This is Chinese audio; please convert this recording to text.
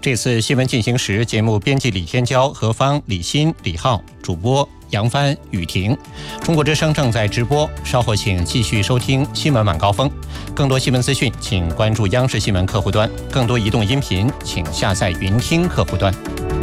这次新闻进行时，节目编辑李天骄、何芳、李欣、李浩，主播杨帆、雨婷。中国之声正在直播，稍后请继续收听新闻晚高峰。更多新闻资讯，请关注央视新闻客户端；更多移动音频，请下载云听客户端。